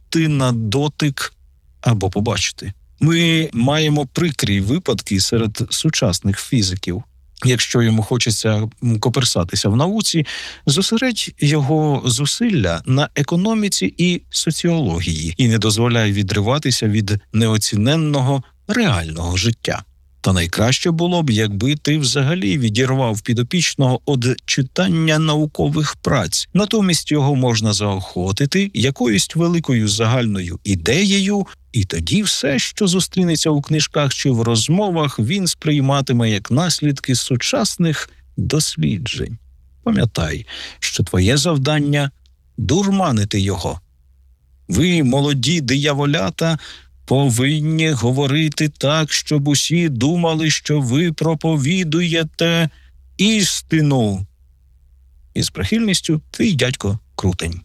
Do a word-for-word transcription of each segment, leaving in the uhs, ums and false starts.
відчути на дотик або побачити. Ми маємо прикрі випадки серед сучасних фізиків. Якщо йому хочеться коперсатися в науці, зосередь його зусилля на економіці і соціології і не дозволяй відриватися від неоціненного реального життя. Та найкраще було б, якби ти взагалі відірвав підопічного від читання наукових праць. Натомість його можна заохотити якоюсь великою загальною ідеєю, і тоді все, що зустрінеться у книжках чи в розмовах, він сприйматиме як наслідки сучасних досліджень. Пам'ятай, що твоє завдання – дурманити його. Ви, молоді дияволята, повинні говорити так, щоб усі думали, що ви проповідуєте істину. Із прихильністю твій дядько Крутень.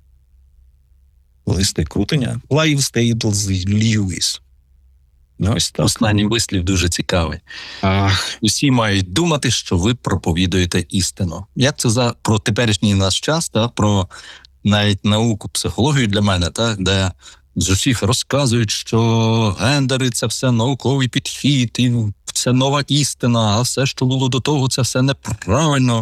Листи Крутеня. Лайв Стейплз Льюіс. Ось так. Останній вислів дуже цікавий. Ах. Усі мають думати, що ви проповідуєте істину. Як це за про теперішній наш час, та, про навіть науку, психологію для мене, та, де з усіх розказують, що гендери – це все науковий підхід, і це нова істина, а все, що було до того, це все неправильно.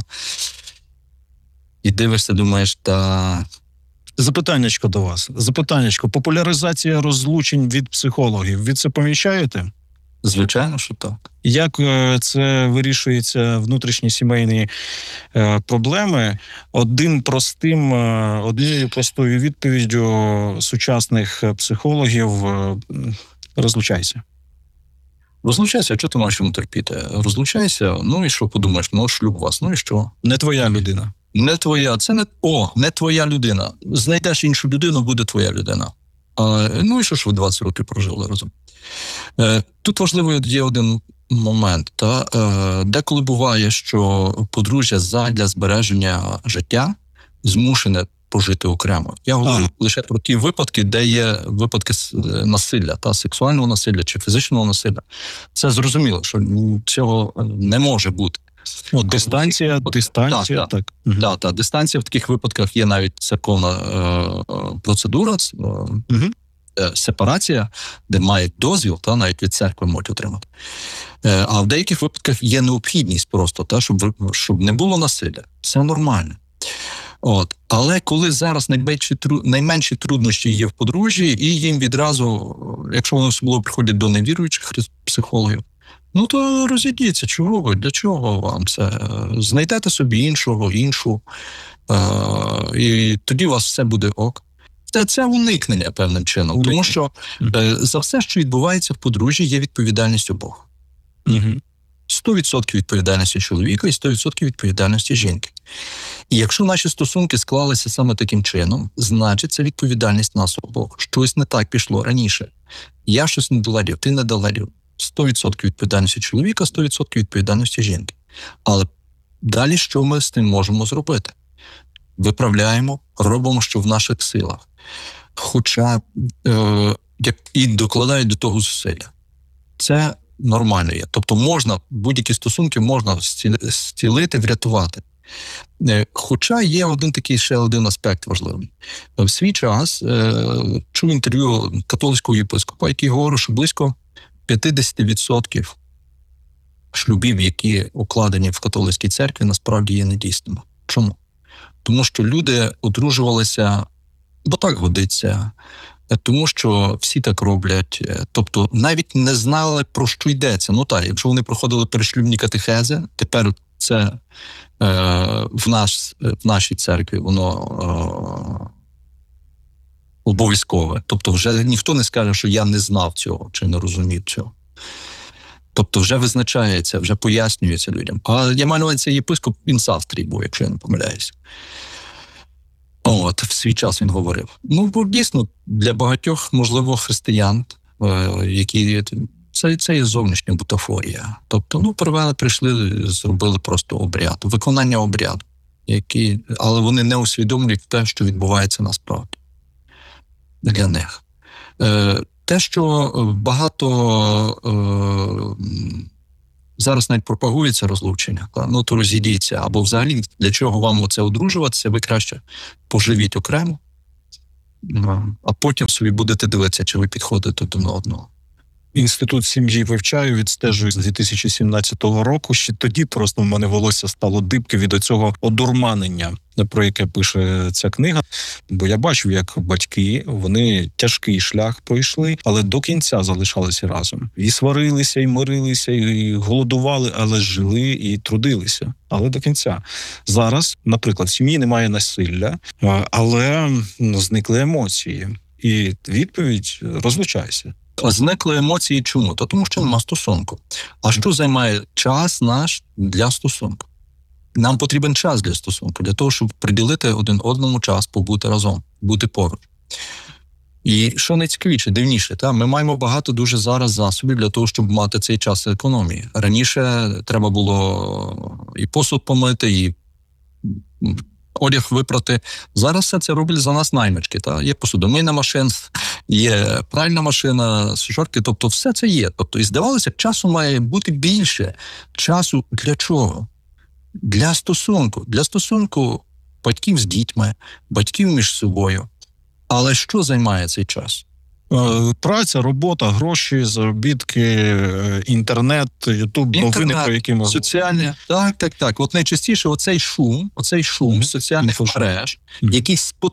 І дивишся, думаєш, та... Запитаннячко до вас. Запитаннячко. Популяризація розлучень від психологів. Ви це помічаєте? Звичайно, що так. Як це вирішується внутрішні сімейні е, проблеми? Один простим, е, однією простою відповіддю сучасних психологів е, розлучайся. Розлучайся, а чого ти маєш йому терпіти? Розлучайся, ну і що подумаєш? Ну, шлюб у вас, ну і що? Не твоя людина. Не твоя, це не, о, не твоя людина. Знайдеш іншу людину, буде твоя людина. А, ну і що ж ви двадцять років прожили разом? Е, тут важливий є один момент. Та, е, деколи буває, що подружжя задля збереження життя змушене пожити окремо. Я говорю а. лише про ті випадки, де є випадки насилля, та сексуального насилля чи фізичного насилля. Це зрозуміло, що цього не може бути. О, дистанція, От, дистанція, так. так. так. Да, та, дистанція в таких випадках є навіть церковна е, процедура, е, угу. е, сепарація, де мають дозвіл, та, навіть від церкви можуть отримати. Е, а в деяких випадках є необхідність просто, та, щоб, щоб не було насилля. Це нормально. От. Але коли зараз найменші, найменші труднощі є в подружжі, і їм відразу, якщо вони особливо приходять до невіруючих психологів, ну, то розійдіться, чого ви, для чого вам це? Знайдете собі іншого, іншу, е- і тоді у вас все буде ок. Це, це уникнення певним чином, уникнення. Тому що е- за все, що відбувається в подружжі, є відповідальність обох. Угу. сто відсотків відповідальності чоловіка і сто відсотків відповідальності жінки. І якщо наші стосунки склалися саме таким чином, значить це відповідальність нас обох. Щось не так пішло раніше. Я щось не доладів, ти не доладів. сто відсотків відповідальності чоловіка, сто відсотків відповідальності жінки. Але далі що ми з тим можемо зробити? Виправляємо, робимо, що в наших силах. Хоча е, і докладають до того зусилля. Це нормально є. Тобто можна, будь-які стосунки можна зцілити, врятувати. Е, хоча є один такий ще один аспект важливий. В свій час е, чув інтерв'ю католицького єпископа, який говорив, що близько п'ятдесят відсотків шлюбів, які укладені в католицькій церкві, насправді є недійсними. Чому? Тому що люди одружувалися, бо так годиться, тому що всі так роблять. Тобто навіть не знали, про що йдеться. Ну так, якщо вони проходили перешлюбні катехези, тепер це е, в, наш, в нашій церкві воно... Е, обов'язкове. Тобто вже ніхто не скаже, що я не знав цього, чи не розумів цього. Тобто вже визначається, вже пояснюється людям. А я маю на увазі, цей єпископ, він з Австрії був, якщо я не помиляюся. От, в свій час він говорив. Ну, бо дійсно, для багатьох, можливо, християн, які... Це, це є зовнішня бутафорія. Тобто, ну, привели, прийшли, зробили просто обряд, виконання обряду, які... але вони не усвідомлюють те, що відбувається насправді. Для них. Те, що багато е, зараз навіть пропагується розлучення, ну то розійдіться, або взагалі для чого вам оце одружуватися, ви краще поживіть окремо, Ну, а потім собі будете дивитися, чи ви підходите до одного. Інститут сім'ї вивчаю, відстежую з дві тисячі сімнадцятого року. Ще тоді просто в мене волосся стало дибки від оцього одурманення, про яке пише ця книга. Бо я бачив, як батьки, вони тяжкий шлях пройшли, але до кінця залишалися разом. І сварилися, і мирилися, і голодували, але жили і трудилися. Але до кінця. Зараз, наприклад, в сім'ї немає насилля, але зникли емоції. І відповідь – розлучайся. Зникли емоції чому? То тому, що нема стосунку. А що займає час наш для стосунку? Нам потрібен час для стосунку, для того, щоб приділити один одному час, побути разом, бути поруч. І що найцікавіше, дивніше, та? Ми маємо багато дуже зараз засобів для того, щоб мати цей час економії. Раніше треба було і посуд помити, і одяг випрати. Зараз все це роблять за нас наймички. Та? Є посудомийна машина, є пральна машина, сушарки, тобто все це є. Тобто, і здавалося, часу має бути більше. Часу для чого? Для стосунку. Для стосунку батьків з дітьми, батьків між собою. Але що займає цей час? Праця, робота, гроші, заробітки, інтернет, ютуб, новини, про які ми... Соціальні. Так, так, так. От найчастіше оцей шум, оцей шум mm-hmm. соціальних мереж, mm-hmm. який спо...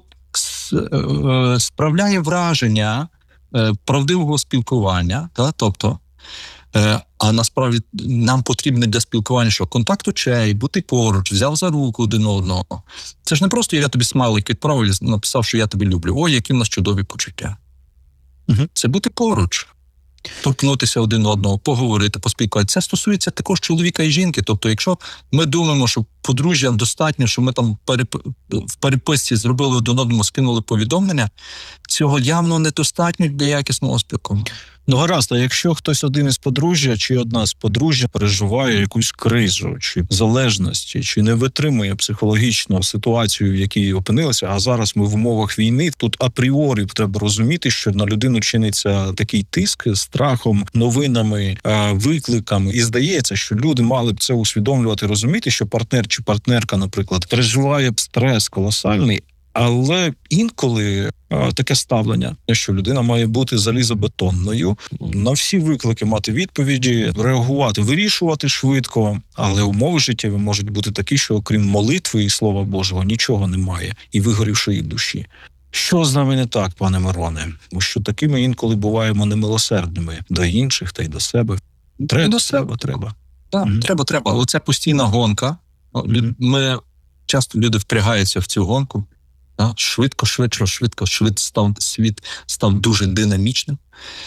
справляє враження правдивого спілкування, та? Тобто, а насправді нам потрібно для спілкування, що контакт очей, бути поруч, взяв за руку один одного. Це ж не просто я тобі смайлик відправив, написав, що я тебе люблю. Ой, які в нас чудові почуття. Угу. Це бути поруч, торкнутися один одного, поговорити, поспілкуватися. Це стосується також чоловіка і жінки. Тобто, якщо ми думаємо, що подружжя достатньо, що ми там переп... в переписці зробили один одному, скинули повідомлення, цього явно недостатньо для якісного спілкування. Ну гаразд, а якщо хтось один із подружжя чи одна з подружжя переживає якусь кризу, чи залежності, чи не витримує психологічно ситуацію, в якій опинилися, а зараз ми в умовах війни, тут апріорі треба розуміти, що на людину чиниться такий тиск страхом, новинами, викликами. І здається, що люди мали б це усвідомлювати, розуміти, що партнер чи партнерка, наприклад, переживає стрес колосальний. Але інколи а, таке ставлення, що людина має бути залізобетонною, на всі виклики мати відповіді, реагувати, вирішувати швидко, але умови життєві можуть бути такі, що окрім молитви і Слова Божого нічого немає, і вигорівшої душі. Що з нами не так, пане Мироне? Що такими інколи буваємо немилосердними до інших та й до себе. Треба, до себе треба. Так, mm-hmm. треба, треба. Оце постійна гонка. Mm-hmm. Ми, часто люди впрягаються в цю гонку. Швидко, швидко, швидко, швидко став світ став дуже динамічним.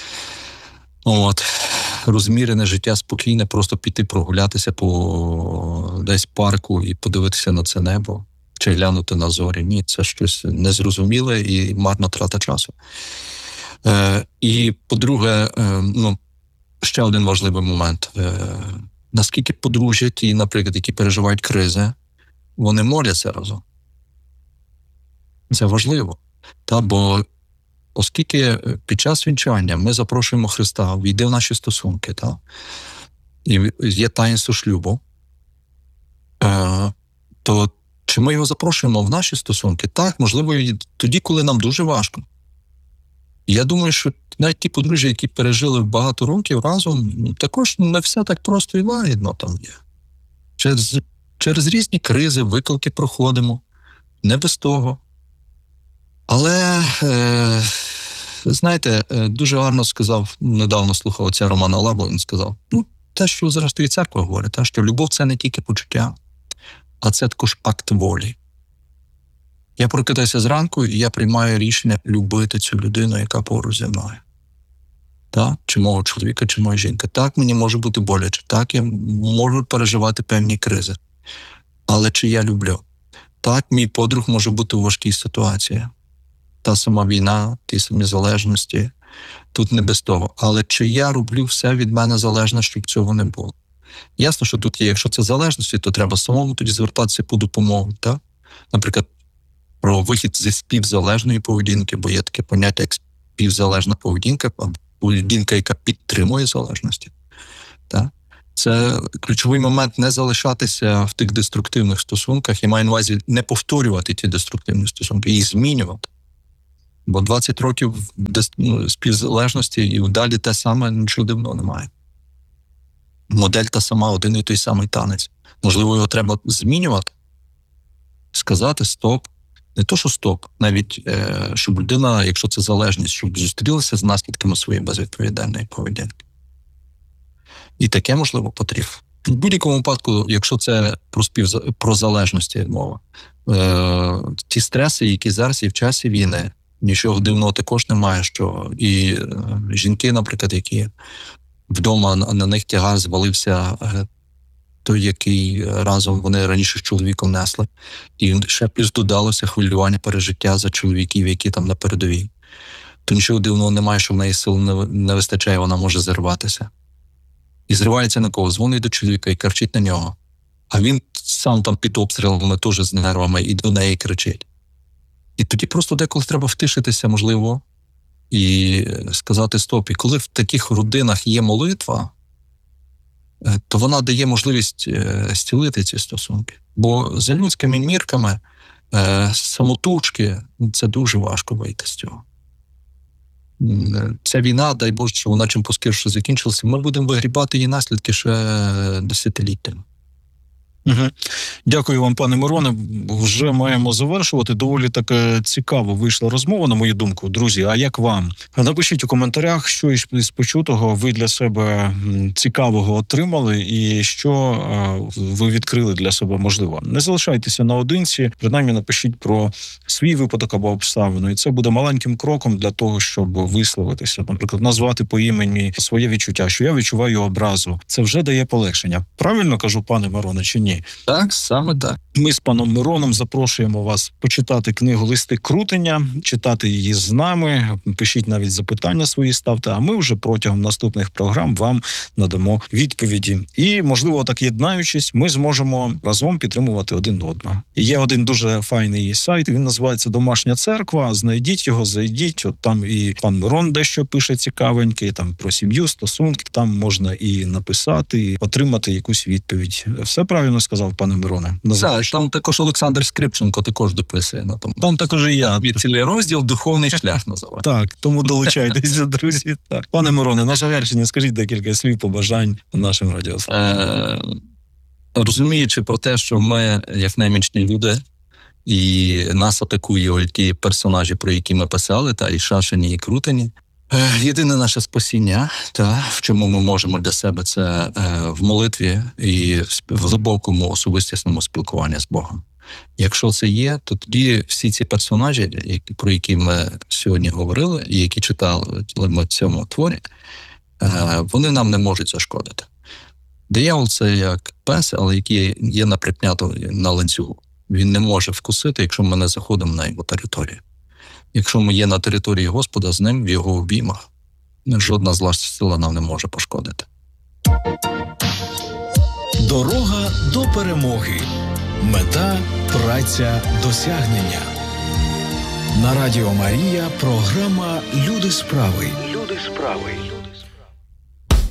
От. Розмірене життя спокійне, просто піти прогулятися по десь парку і подивитися на це небо, чи глянути на зорі. Ні, це щось незрозуміле і марна трата часу. Е, і, по-друге, е, ну, ще один важливий момент. Е, наскільки подружжя ті, наприклад, які переживають кризи, вони моляться разом. Це важливо, та, бо оскільки під час вінчання ми запрошуємо Христа, війде в наші стосунки, та, і є таїнство шлюбу, е, то чи ми його запрошуємо в наші стосунки? Так, можливо, тоді, коли нам дуже важко. І я думаю, що навіть ті подружжя, які пережили багато років разом, також не все так просто і лагідно там є. Через, через різні кризи, виклики проходимо, не без того. Але, е, знаєте, дуже гарно сказав, недавно слухав отця Романа Лабо, він сказав, ну, те, що зрештою церква говорить, те, що любов – це не тільки почуття, а це також акт волі. Я прокидаюся зранку, і я приймаю рішення любити цю людину, яка поруч зі мною. Так? Чи мого чоловіка, чи моя жінка. Так, мені може бути боляче, так, я можу переживати певні кризи. Але чи я люблю? Так, мій подруг може бути у важкій ситуації. Та сама війна, ті самі залежності, тут не без того. Але чи я роблю все від мене залежне, щоб цього не було? Ясно, що тут є, якщо це залежності, то треба самому тоді звертатися по допомогу. Так? Наприклад, про вихід зі співзалежної поведінки, бо є таке поняття, як співзалежна поведінка, поведінка, яка підтримує залежності. Так? Це ключовий момент не залишатися в тих деструктивних стосунках, я маю на увазі не повторювати ті деструктивні стосунки, їх змінювати. Бо двадцять років дес- ну, співзалежності і далі те саме, нічого дивного немає. Модель та сама, один і той самий танець. Можливо, його треба змінювати, сказати стоп. Не то, що стоп, навіть е, щоб людина, якщо це залежність, щоб зустрілася з наслідками своєї безвідповідальної поведінки. І таке, можливо, потрібно. В будь-якому випадку, якщо це про, спів... про залежності мова, е, ті стреси, які зараз є в часі війни, нічого дивного також немає, що і е, жінки, наприклад, які вдома на, на них тягар звалився е, той, який разом вони раніше з чоловіком несли. І ще плюс додалося хвилювання, пережиття за чоловіків, які там на передовій. То нічого дивного немає, що в неї сил не, не вистачає, вона може зірватися. І зривається на кого? Дзвонить до чоловіка і кричить на нього. А він сам там під обстрілами теж з нервами і до неї кричить. І тоді просто деколи треба втишитися, можливо, і сказати стоп. І коли в таких родинах є молитва, то вона дає можливість зцілити ці стосунки. Бо за людськими мірками самотужки це дуже важко вийти з цього. Ця війна, дай Боже, що вона чим поскоріше закінчилася, ми будемо вигрібати її наслідки ще десятиліттями. Угу. Дякую вам, пане Мироне. Вже маємо завершувати. Доволі так цікаво вийшла розмова, на мою думку. Друзі, а як вам? Напишіть у коментарях, що із почутого ви для себе цікавого отримали і що ви відкрили для себе можливо. Не залишайтеся наодинці, принаймні напишіть про свій випадок або обставину. І це буде маленьким кроком для того, щоб висловитися. Наприклад, назвати по імені своє відчуття, що я відчуваю образу. Це вже дає полегшення. Правильно кажу, пане Мироне, чи ні? Так, саме так. Ми з паном Мироном запрошуємо вас почитати книгу «Листи крутення», читати її з нами, пишіть навіть запитання свої, ставте, а ми вже протягом наступних програм вам надамо відповіді. І, можливо, так єднаючись, ми зможемо разом підтримувати один одного. Є один дуже файний сайт, він називається «Домашня церква», знайдіть його, зайдіть, от там і пан Мирон дещо пише цікавеньке, там про сім'ю, стосунки, там можна і написати, і отримати якусь відповідь. Все правильно сказав, пане Мироне? Так, там також Олександр Скрипченко також дописує на тому. Там також і я. Від цілий розділ «Духовний шлях» називає. Так, тому долучайтеся, друзі. Так. Пане Мироне, на завершення скажіть декілька слів побажань нашим радіослухачам. Е, розуміючи про те, що ми, як немічні люди, і нас атакують ті персонажі, про які ми писали, та і Шашині, і Крутені, Е, єдине наше спасіння, та, в чому ми можемо для себе, це е, в молитві і в глибокому особистісному спілкуванні з Богом. Якщо це є, то тоді всі ці персонажі, які, про які ми сьогодні говорили, і які читали ми в цьому творі, е, вони нам не можуть зашкодити. Диявол – це як пес, але який є наприкнято на ланцюгу. Він не може вкусити, якщо ми не заходимо на його територію. Якщо ми є на території Господа, з ним в його обіймах, жодна зла сила нам не може пошкодити. Дорога до перемоги. Мета – праця досягнення. На Радіо Марія програма «Люди справи». Люди справи.